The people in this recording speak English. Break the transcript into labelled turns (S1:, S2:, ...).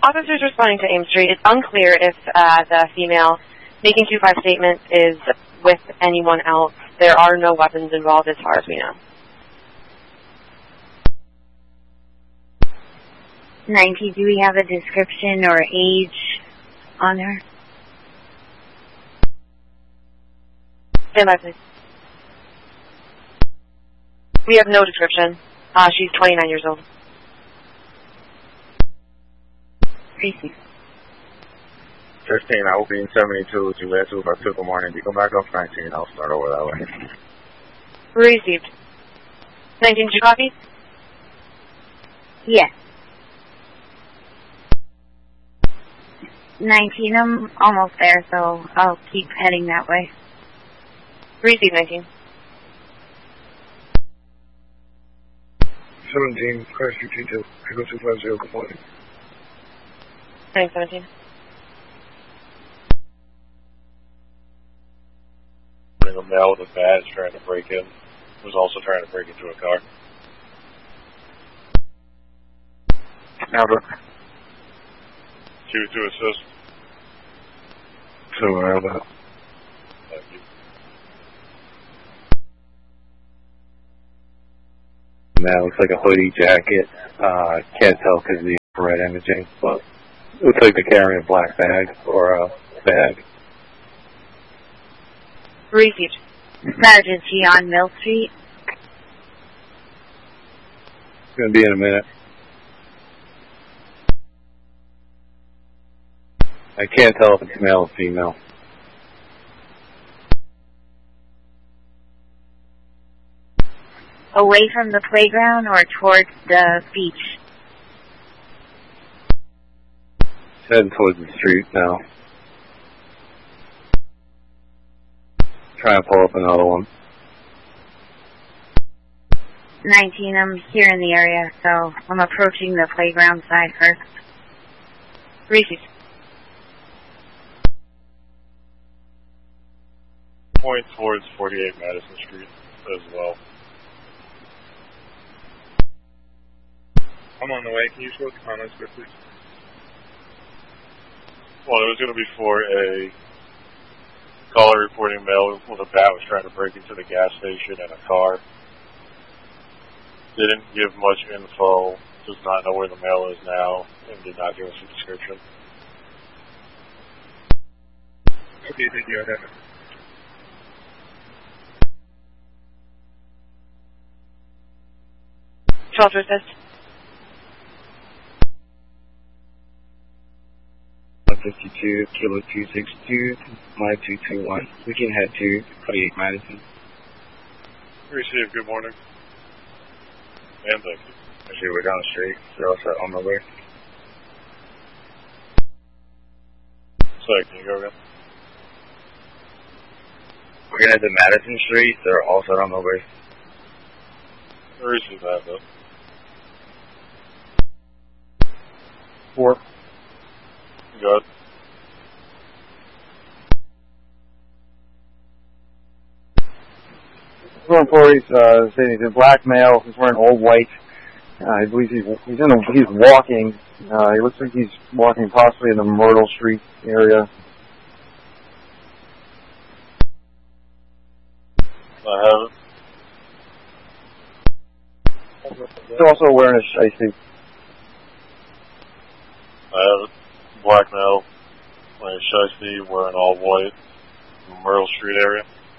S1: officers responding to Ames Street, it's unclear if the female making 2-5 statements is with anyone else. There are no weapons involved as far as we know.
S2: 90, do we have a description or age on her?
S1: Stand by, please. We have no description. She's 29 years old.
S2: Tracy.
S3: 15, I will be in 72, Juliet 252, good morning. You come back off 19, I'll start over that way.
S1: Received. 19, did you copy?
S2: Yes. 19, I'm almost there, so I'll keep heading that way.
S1: Received, 19.
S4: 17, Crash UT2, Echo 250, good morning.
S1: 17.
S5: A male with a badge trying to break in. Was also trying to break into a car.
S3: Now look.
S5: 2 to assist.
S4: So around that.
S5: Thank you.
S6: That looks like a hoodie jacket. Can't tell because of the infrared imaging, but looks like they're carrying a black bag or a bag.
S1: Received.
S2: Sergeant, she on Mill Street?
S6: It's going to be in a minute. I can't tell if it's male or female.
S2: Away from the playground or towards the beach?
S6: Heading towards the street now. Trying to pull up another one.
S2: 19, I'm here in the area, so I'm approaching the playground side first.
S1: Received.
S5: Point towards 48 Madison Street as well.
S4: I'm on the way. Can you show the comments quickly?
S5: Well, it was going to be for a caller reporting male with a bat was trying to break into the gas station in a car. Didn't give much info, does not know where the male is now, and did not give us a description.
S4: Okay, thank you. I have it.
S1: Shelter assist.
S6: 152, Kilo 262, my 221. We can head to 48 Madison.
S5: Received, good morning. And thank you.
S3: Actually, we're down the street. They're also on the way.
S5: Sorry, can you go again?
S3: We're gonna head to Madison Street. They're also on the way.
S5: Received that, though.
S6: 4.
S5: Good.
S7: Employees saying he's a black male. He's wearing all white. I believe he's walking. He looks like he's walking possibly in the Myrtle Street area.
S5: I have it.
S7: He's also wearing a shiesty.
S5: I have it. Black male, wearing a shiesty, wearing all white, in the Myrtle Street area.